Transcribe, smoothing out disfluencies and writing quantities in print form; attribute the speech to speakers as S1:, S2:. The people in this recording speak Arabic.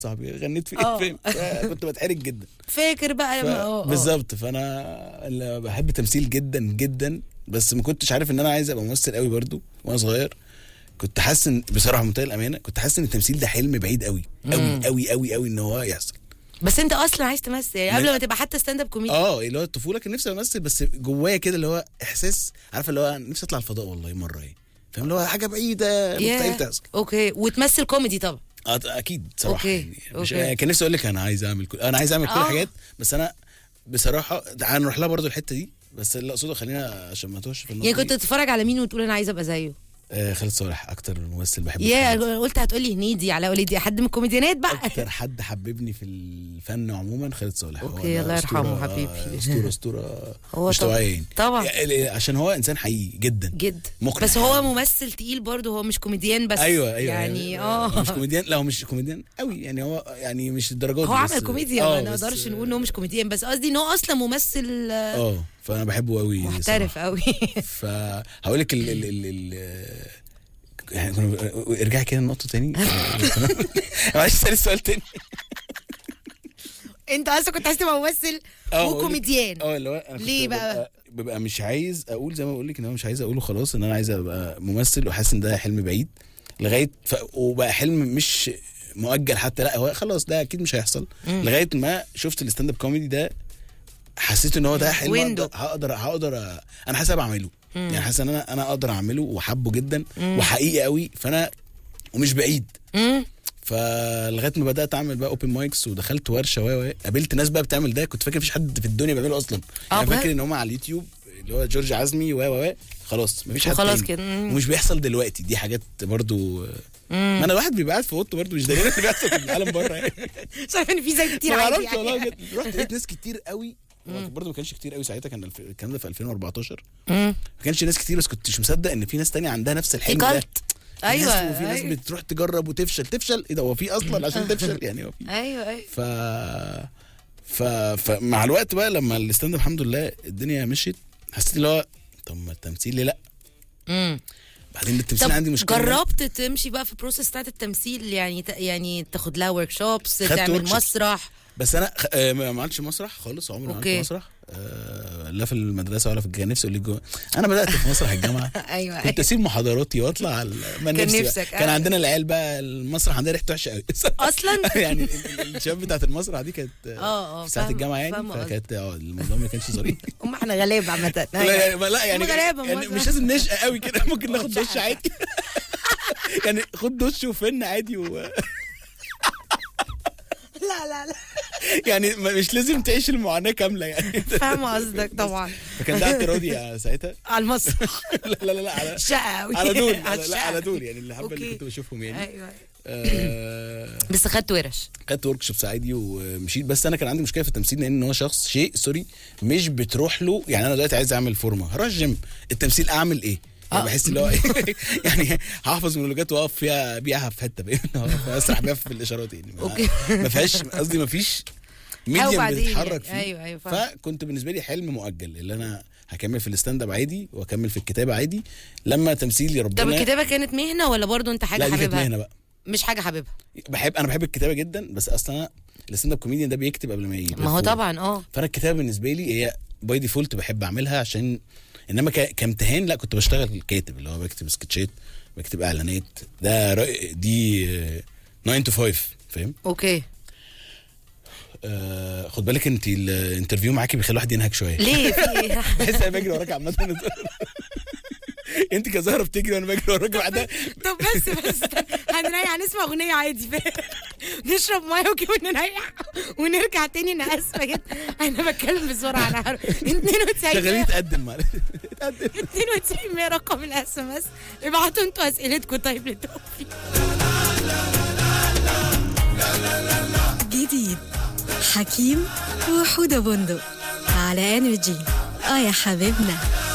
S1: صاحبي غنيت في ايه فين. كنت بتحرج جدا
S2: فاكر بقى لما
S1: بالظبط. فانا اللي بحب التمثيل جدا جدا، بس ما كنتش عارف ان انا عايز ابقى ممثل قوي برضو وانا صغير. كنت حاسس ان بصراحه منتهى الامانه كنت حاسس ان التمثيل ده حلم بعيد قوي قوي قوي قوي قوي ان هو يحصل.
S2: بس انت اصلا عايز تمثل يعني قبل ما تبقى حتى ستاند اب كوميدي؟
S1: اللي هو الطفوله كان نفسي امثل، بس جوايا كده اللي هو احساس، عارفه اللي هو نفسي اطلع الفضاء والله مره يعني، فاهم اللي هو حاجه بعيده مستحيل تحصل.
S2: اوكي. وتمثل كوميدي طبعا؟
S1: اكيد صراحه.
S2: أوكي.
S1: مش كان نفسي اقول لك انا عايز اعمل كل حاجات، بس انا بصراحه هنروح لها برضو الحته دي، بس اللي اقصده خلينا عشان ما توش في النقطه
S2: يعني كنت تتفرج على مين وتقول انا عايز ابقى زيه؟
S1: خالد صالح اكتر ممثل بحبه.
S2: قلت هتقولي هنيدي، علاء ولي، حد من الكوميديانات بقى.
S1: اكتر حد حببني في الفن عموما خالد صالح.
S2: اوكي الله يرحمه حبيبي.
S1: اسطوره
S2: هو
S1: مش طبيعي
S2: طبعا
S1: يعني، عشان هو انسان حقيقي جدا
S2: جدا
S1: مقنع.
S2: بس هو ممثل تقيل برضه، هو مش كوميديان بس.
S1: ايوه
S2: يعني
S1: مش كوميديان، لا هو مش كوميديان قوي يعني، هو يعني مش الدرجات
S2: هو عمل كوميديا، ما نقدرش نقول ان هو مش كوميديان، بس قصدي ان هو اصلا ممثل
S1: فانا بحبه قوي
S2: محترف قوي.
S1: فهقول لك يعني ارجعي كده النقطه تاني. معلش سألي السؤال تاني.
S2: انت اصلا كنت عايز تبقى ممثل وكوميديان؟
S1: اللي هو
S2: ليه بقى؟
S1: ببقى مش عايز اقول زي ما بقول لك ان انا مش عايز اقوله خلاص ان انا عايز ابقى ممثل، وحاسس ان ده حلم بعيد لغايه وبقى حلم مش مؤجل حتى، لا هو خلاص ده اكيد مش هيحصل. لغايه ما شفت الستاند اب كوميدي ده حسيت ان هو ده حلم هقدر انا حاسس بعمله يعني، حاسس ان انا اقدر اعمله وحبه جدا وحقيقي قوي، فانا ومش بعيد. فلغايه ما بدات اعمل بقى اوبن مايكس ودخلت ورشه قابلت ناس بقى بتعمل ده، كنت فاكر مفيش حد في الدنيا بيعمله اصلا يعني، فاكر ان هم على اليوتيوب اللي هو جورج عزمي خلاص مفيش حد
S2: خلاص كده
S1: ومش بيحصل دلوقتي. دي حاجات برضو ما انا الواحد بيبقى قاعد في اوضته برضو مش داري اللي بيحصل في العالم بره يعني.
S2: شايف ان في زي كتير
S1: عادي يعني. والله رحت لقيت ناس كتير قوي برضه ما كانش كتير قوي ساعتها، كان الكلام ده في 2014. ما كانش ناس كتير، بس كنتش مصدق ان في ناس تانية عندها نفس الحلم ده.
S2: ايوه
S1: وفي ناس بتروح تجرب وتفشل ايه ده، هو في اصلا عشان تفشل يعني هو في.
S2: ايوه
S1: فمع الوقت بقى لما الاستاند الحمد لله الدنيا مشيت، حسيت اللي هو طب ما التمثيل ليه لا. بعدين التمثيل عندي مشكله.
S2: جربت تمشي بقى في البروسيس بتاعت التمثيل يعني تاخد لها ورك شوبس، تعمل مسرح؟
S1: بس انا ما عملتش مسرح خالص، عمري ما عملت مسرح لا في المدرسه ولا في الجامعه. نفسي اقول لك جوه انا بدات في مسرح الجامعه.
S2: ايوه
S1: كنت اسيب محاضراتي واطلع على كان عندنا العيال بقى المسرح عندنا ريحته وحشه قوي
S2: اصلا.
S1: يعني الشباب بتاعت المسرح دي كانت في ساعه الجامعه يعني، فكانت الموضوع ما كانش ظريف.
S2: احنا غلابه عامه.
S1: لا يعني مش لازم نشقى قوي كده، ممكن ناخد دش عادي. يعني خد دش وفن عادي
S2: لا
S1: يعني مش لازم تعيش المعاناه كامله يعني.
S2: فاهم قصدك طبعا.
S1: فكان ده اعتراضي ساعتها
S2: على المسرح.
S1: لا على
S2: شقه قوي
S1: على دول يعني الحبه اللي كنت بشوفهم يعني.
S2: ايوه بس خدت ورك
S1: شوبس عادي ومشيت. بس انا كان عندي مشكله في التمثيل لان هو شخص مش بتروح له يعني. انا دلوقتي عايز اعمل فورمه هروح الجيم، التمثيل اعمل ايه يعني؟ بحس اللي هو يعني هحفظ مونولوجات واقف فيها بيعها في حته اسرح بيها في الاشارات يعني. ما فيهاش قصدي ما فيش ميديم بتتحرك فيه.
S2: ايوه
S1: فكنت بالنسبه لي حلم مؤجل اللي انا هكمل في الستاند اب عادي واكمل في الكتابه عادي لما تمثيلي ربنا.
S2: طب الكتابه كانت مهنه ولا برضو انت حاجه حاببها؟ لا دي كانت
S1: مهنه بقى،
S2: مش حاجه حاببها.
S1: انا بحب الكتابه جدا، بس اصلا الستاند اب كوميديان ده بيكتب قبل ما يجي.
S2: ما هو طبعا
S1: فانا الكتابه بالنسبه لي هي باي ديفولت بحب اعملها، عشان انما كامتحان لا كنت بشتغل كاتب اللي هو بكتب سكتشات بكتب اعلانات. ده دي 9 to 5 فاهم.
S2: اوكي.
S1: خد بالك انت الانترفيو معاكي بيخلي الواحد ينهك شويه.
S2: ليه في ايه؟
S1: بحس انا بجري وراك عامه. انت كزهره بتجري وانا بجري وراك بعدها.
S2: طب بس هنريح هنسمع اغنيه عادي نشرب ميه ونريح ونرجع تاني. انا اسفه جدا انا بتكلم بسرعه. انا 92
S1: شغالين تقدم معلش.
S2: 92 100 رقم الاس ام اس. ابعتوا انتوا اسئلتكم طيب للتوفيق.
S3: جديد حكيم وحوده بندق على انرجي. يا حبيبنا.